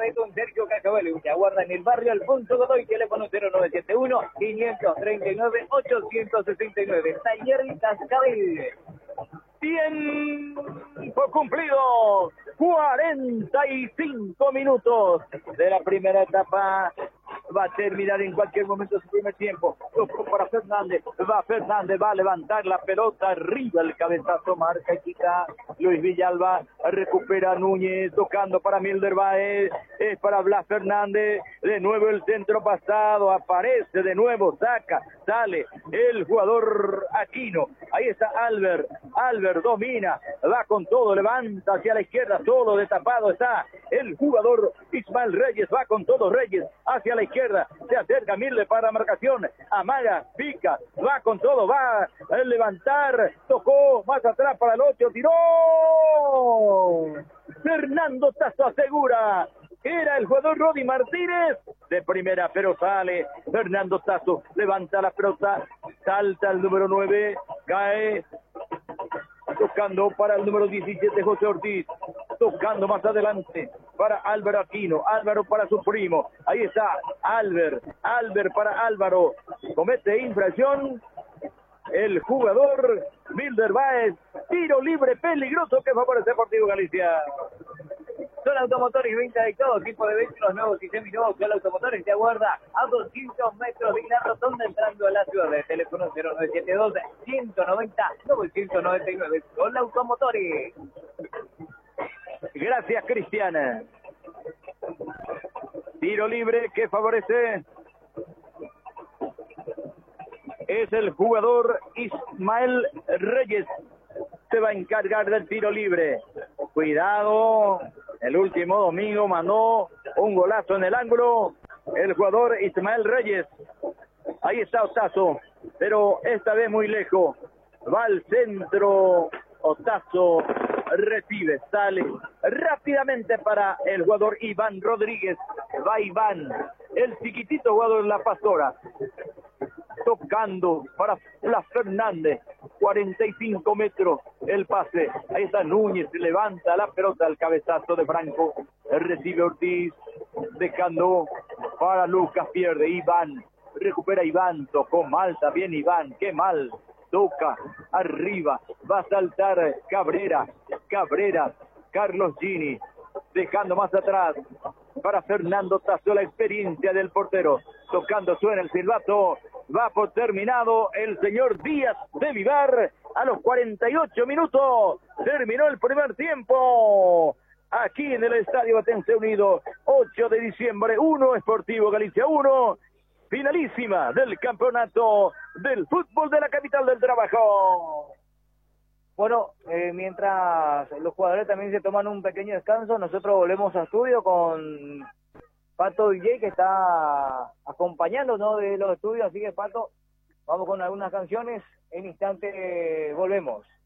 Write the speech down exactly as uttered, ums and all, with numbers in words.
de don Sergio Cacabelli. Usted aguarda en el barrio Alfonso Godoy, teléfono cero nueve siete uno, cinco tres nueve, ocho seis nueve. Taller Cascabel. Tiempo cumplido, cuarenta y cinco minutos de la primera etapa. Va a terminar en cualquier momento su primer tiempo. Tocó para Fernández, va Fernández, va a levantar la pelota arriba, el cabezazo marca y quita. Luis Villalba recupera a Núñez, tocando para Milder Baez, es para Blas Fernández, de nuevo el centro pasado, aparece de nuevo, saca, sale el jugador Aquino, ahí está Albert, Albert domina, va con todo, levanta hacia la izquierda, solo destapado está el jugador Ismael Reyes, va con todo Reyes, hacia la izquierda, se acerca Milder para marcación, amaga, pica, va con todo, va a levantar, tocó más atrás para el ocho, tiró, Fernando Tasso asegura, era el jugador Rodi Martínez, de primera, pero sale Fernando Tasso, levanta la pelota, salta el número nueve, cae, tocando para el número diecisiete, José Ortiz, tocando más adelante para Álvaro Aquino, Álvaro para su primo, ahí está Albert, Albert para Álvaro, comete infracción el jugador Milder Baez, tiro libre peligroso que favorece Deportivo Galicia. Sol Automotores, venta de todo tipo de vehículos nuevos y seminuevos. Sol Automotores te aguarda a doscientos metros de la rotonda entrando a la ciudad. De teléfono cero nueve siete dos, uno nueve cero, nueve nueve nueve. Sol Automotores. Gracias, Cristiana. Tiro libre que favorece es el jugador Ismael Reyes. Se va a encargar del tiro libre. Cuidado, el último domingo mandó un golazo en el ángulo el jugador Ismael Reyes. Ahí está Otazo, pero esta vez muy lejos. Va al centro, Otazo recibe, sale rápidamente para el jugador Iván Rodríguez. Va Iván, el chiquitito jugador de La Pastora. Tocando para Blas Fernández, cuarenta y cinco metros el pase, ahí está Núñez, levanta la pelota, el cabezazo de Franco, recibe Ortiz, dejando para Lucas, pierde Iván, recupera Iván, tocó mal también Iván, qué mal, toca arriba, va a saltar Cabrera, Cabrera, Carlos Gini, dejando más atrás para Fernando Tasso, la experiencia del portero, tocando, suena el silbato, va por terminado el señor Díaz de Vivar a los cuarenta y ocho minutos, terminó el primer tiempo, aquí en el Estadio Batense Unido, ocho de diciembre, uno, Sportivo Galicia uno, finalísima del campeonato del fútbol de la capital del trabajo. Bueno, eh, mientras los jugadores también se toman un pequeño descanso, nosotros volvemos a estudio con Pato D J, que está acompañando, ¿no?, de los estudios. Así que, Pato, vamos con algunas canciones. En instante volvemos.